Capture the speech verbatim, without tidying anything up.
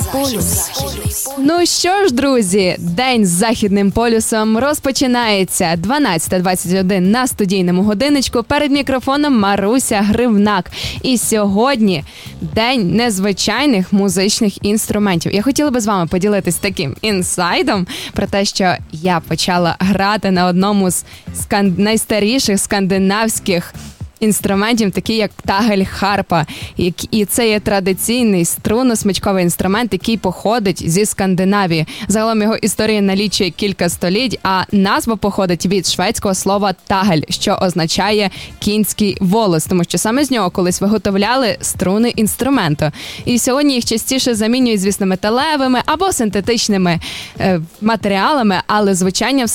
полюс. Ну що ж, друзі, день з Західним полюсом розпочинається. дванадцята двадцять один на студійному годиночку. Перед мікрофоном Маруся Гривнак. І сьогодні день незвичайних музичних інструментів. Я хотіла би з вами поділитись таким інсайдом про те, що я почала грати на одному з скан... найстаріших скандинавських інструментів, такі як тагель-харпа. І це є традиційний струнно-смичковий інструмент, який походить зі Скандинавії. Загалом його історія налічує кілька століть, а назва походить від шведського слова тагель, що означає кінський волос, тому що саме з нього колись виготовляли струни інструменту. І сьогодні їх частіше замінюють, звісно, металевими або синтетичними е, матеріалами, але звучання